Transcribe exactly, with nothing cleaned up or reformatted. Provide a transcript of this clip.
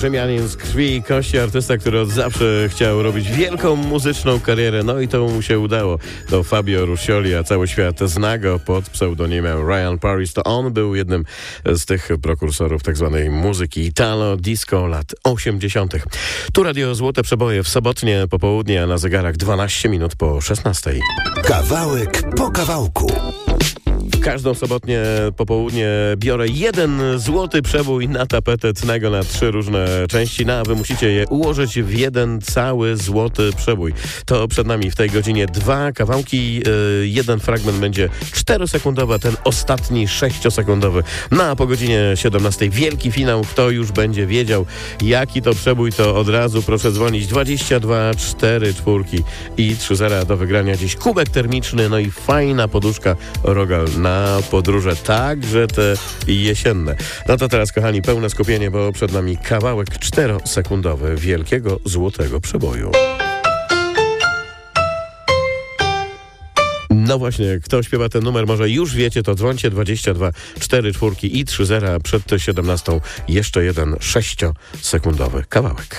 Rzymianin z krwi i kości, artysta, który od zawsze chciał robić wielką muzyczną karierę, no i to mu się udało. To Fabio Ruscioli, a cały świat zna go pod pseudonimem Ryan Paris. To on był jednym z tych prekursorów tak zwanej muzyki Italo Disco lat osiemdziesiątych. Tu Radio Złote Przeboje w sobotnie popołudnie, a na zegarach dwanaście minut po szesnastej. Kawałek po kawałku. Każdą sobotnie popołudnie biorę jeden złoty przebój na tapetę Tnego na trzy różne części, no a wy musicie je ułożyć w jeden cały złoty przebój. To przed nami w tej godzinie dwa kawałki, yy, jeden fragment będzie czterosekundowy, ten ostatni sześciosekundowy. No a po godzinie siedemnastej wielki finał. Kto już będzie wiedział, jaki to przebój, to od razu proszę dzwonić. dwadzieścia dwa cztery czwórki i trzy zera do wygrania. Dziś kubek termiczny, no i fajna poduszka Rogal na podróże, także te jesienne. No to teraz, kochani, pełne skupienie, bo przed nami kawałek czterosekundowy wielkiego złotego przeboju. No właśnie, kto śpiewa ten numer, może już wiecie, to dzwońcie. Dwadzieścia dwa cztery czwórki i trzy zera przed siedemnastą jeszcze jeden sześciosekundowy kawałek.